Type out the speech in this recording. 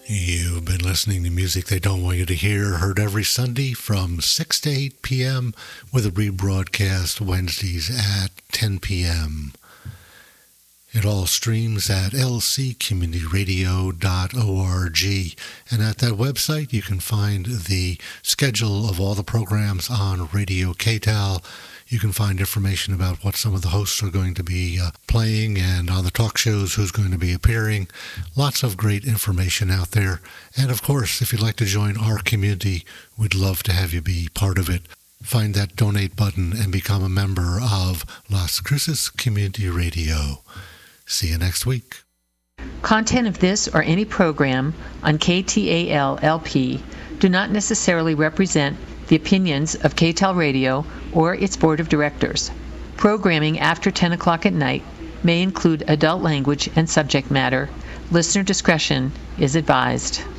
You've been listening to Music They Don't Want You to Hear, heard every Sunday from 6 to 8 p.m. with a rebroadcast Wednesdays at 10 p.m. It all streams at lccommunityradio.org, and at that website you can find the schedule of all the programs on Radio KTAL. You can find information about what some of the hosts are going to be playing, and on the talk shows who's going to be appearing. Lots of great information out there. And of course, if you'd like to join our community, we'd love to have you be part of it. Find that donate button and become a member of Las Cruces Community Radio. See you next week. Content of this or any program on KTAL-LP do not necessarily represent the opinions of KTAL Radio or its board of directors. Programming after 10 o'clock at night may include adult language and subject matter. Listener discretion is advised.